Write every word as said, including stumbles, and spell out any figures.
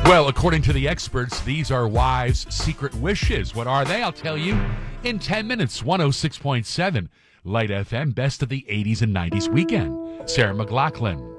Well, according to the experts, these are wives' secret wishes. What are they? I'll tell you in ten minutes. one oh six point seven Light F M, best of the eighties and nineties weekend. Sarah McLachlan.